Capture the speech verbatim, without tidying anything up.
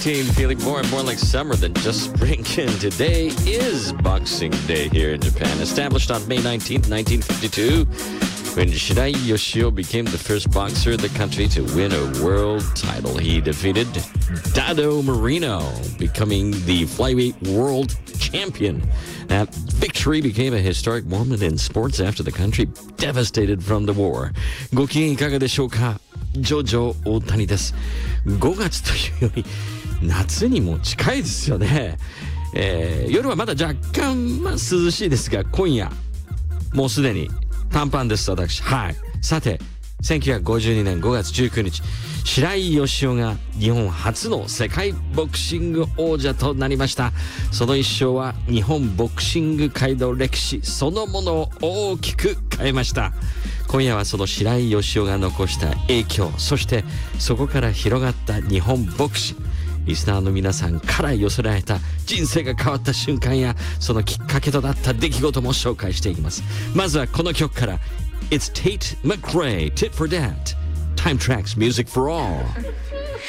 nineteen, feeling more and more like summer than just spring. And today is Boxing Day here in Japan. Established on May nineteenth, nineteen fifty-two, when Shirai Yoshio became the first boxer in the country to win a world title. He defeated Dado Marino, becoming the flyweight world champion. That victory became a historic moment in sports after the country devastated from the war. ご機嫌いかがでしょうか？ジョジョ大谷です。ごがつというより夏にも近いですよね。えー、夜はまだ若干、まあ、涼しいですが、今夜もうすでに短パンです私。はい。さて、せんきゅうひゃくごじゅうにねんごがつじゅうくにち、白井義雄が日本初の世界ボクシング王者となりました。その一勝は日本ボクシング界の歴史そのものを大きく変えました。今夜はその白井義雄が残した影響、そしてそこから広がった日本ボクシング、リスナーの皆さんから寄せられた人生が変わった瞬間やそのきっかけとなった出来事も紹介していきます。まずはこの曲から。 It's Tate McRae, Tit for Tat, Time Tracks Music for All.